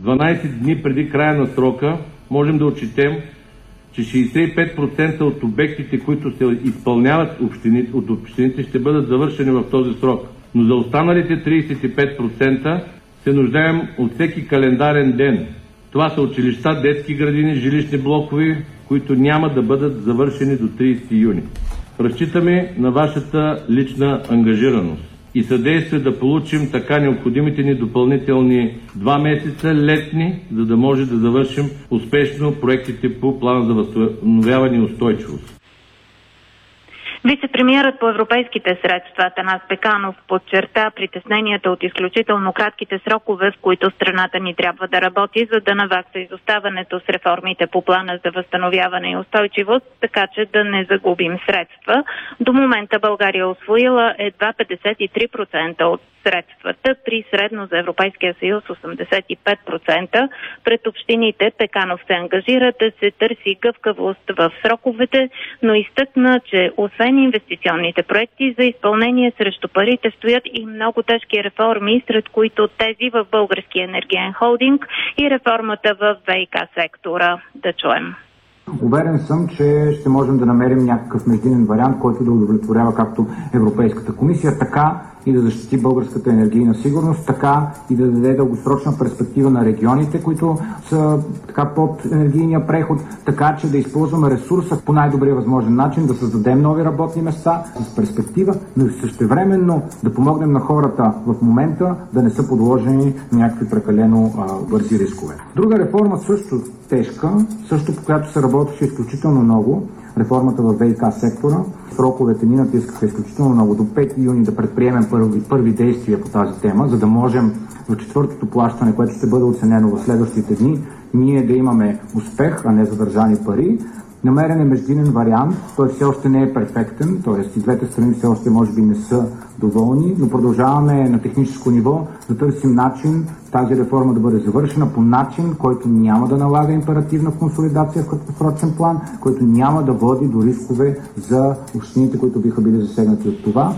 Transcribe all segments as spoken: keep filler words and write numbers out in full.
дванайсет дни преди края на срока можем да отчетем, че шейсет и пет процента от обектите, които се изпълняват общините, от общините, ще бъдат завършени в този срок. Но за останалите трийсет и пет процента се нуждаем от всеки календарен ден. Това са училища, детски градини, жилищни блокове, които няма да бъдат завършени до трийсети юни. Разчитаме на вашата лична ангажираност и съдействие да получим така необходимите ни допълнителни два месеца летни, за да може да завършим успешно проектите по плана за възстановяване и устойчивост. Вице-премиерът по европейските средства Атанас Пеканов подчерта притесненията от изключително кратките срокове, в които страната ни трябва да работи, за да навакса изоставането с реформите по плана за възстановяване и устойчивост, така че да не загубим средства. До момента България освоила едва петдесет и три процента от средствата, при средно за Европейския съюз осемдесет и пет процента. Пред общините Пеканов се ангажира да се търси гъвкавост в сроковете, но изтъкна, че освен инвестиционните проекти за изпълнение срещу парите стоят и много тежки реформи, сред които тези в Българския енергиен холдинг и реформата в ВиК сектора. Да чуем. Уверен съм, че ще можем да намерим някакъв междинен вариант, който да удовлетворява както Европейската комисия, така и да защити българската енергийна сигурност, така и да даде дългосрочна перспектива на регионите, които са така под енергийния преход, така че да използваме ресурса по най-добрия възможен начин, да създадем нови работни места с перспектива, но и същевременно да помогнем на хората в момента да не са подложени на някакви прекалено а, бързи рискове. Друга реформа също тежка, също по която се работеше изключително много, реформата в ВиК сектора. Сроковете ни натискаха изключително много до пети юни да предприемем първи, първи действия по тази тема, за да можем в четвъртото плащане, което ще бъде оценено в следващите дни, ние да имаме успех, а не задържани пари. Намерен е междинен вариант, той все още не е перфектен, т.е. и двете страни все още може би не са доволни, но продължаваме на техническо ниво да търсим начин тази реформа да бъде завършена по начин, който няма да налага императивна консолидация в краткосрочен план, който няма да води до рискове за общините, които биха били засегнати от това.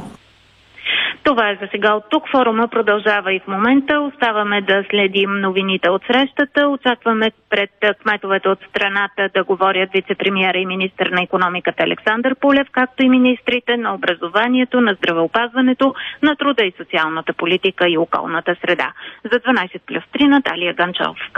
Това е за сега от тук. Форума продължава и в момента. Оставаме да следим новините от срещата. Очакваме пред кметовете от страната да говорят вице-премиера и министър на икономиката Александър Пулев, както и министрите на образованието, на здравеопазването, на труда и социалната политика и околната среда. За дванайсет плюс три Наталия Ганчовска.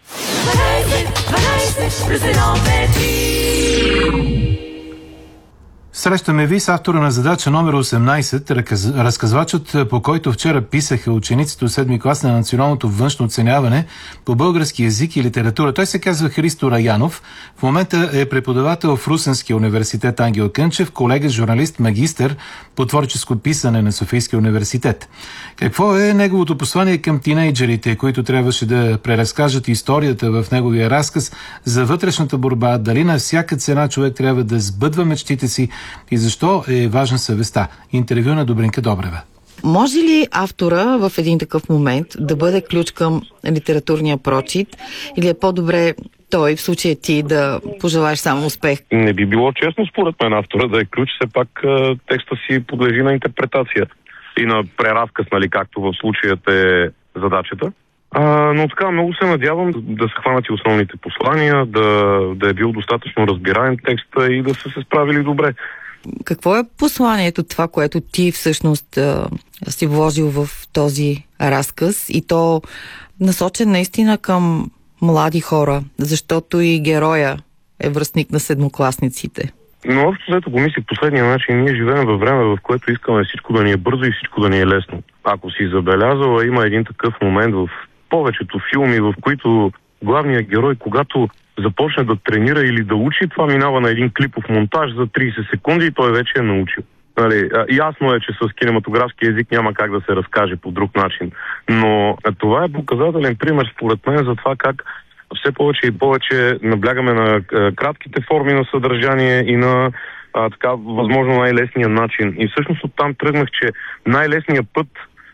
Срещаме ви с автора на задача номер осемнайсет, разказвачът, по който вчера писаха учениците от седми клас на националното външно оценяване по български език и литература. Той се казва Христо Раянов. В момента е преподавател в Русенския университет Ангел Кънчев, колега, журналист, магистър по творческо писане на Софийския университет. Какво е неговото послание към тинейджерите, които трябваше да преразкажат историята в неговия разказ за вътрешната борба, дали на всяка цена човек трябва да сбъдва мечтите си и защо е важна съвестта? Интервю на Добринка Добрева. Може ли автора в един такъв момент да бъде ключ към литературния прочит или е по-добре той, в случая ти, да пожелаеш само успех? Не би било честно според мен автора да е ключ, все пак текста си подлежи на интерпретация и на преразказ, нали, както в случаят е задачата. А, но така, много се надявам да са хванати основните послания, да, да е бил достатъчно разбираем текста и да са се справили добре. Какво е посланието, това, което ти всъщност а, си вложил в този разказ и то насочен наистина към млади хора, защото и героя е връстник на седмокласниците? Но общо взето го мислих последния начин. Ние живеем във време, в което искаме всичко да ни е бързо и всичко да ни е лесно. Ако си забелязала, има един такъв момент в повечето филми, в които главният герой, когато започне да тренира или да учи, това минава на един клипов монтаж за трийсет секунди и той вече е научил. Нали, ясно е, че с кинематографски език няма как да се разкаже по друг начин. Но това е показателен пример, според мен, за това как все повече и повече наблягаме на кратките форми на съдържание и на а, така, възможно най-лесния начин. И всъщност оттам тръгнах, че най-лесният път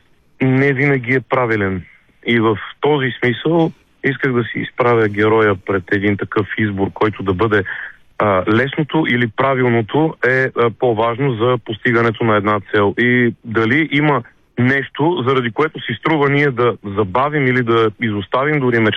не винаги е правилен. И в този смисъл исках да си изправя героя пред един такъв избор, който да бъде а, лесното или правилното е а, по-важно за постигането на една цел. И дали има нещо, заради което си струва ние да забавим или да изоставим дори мечтата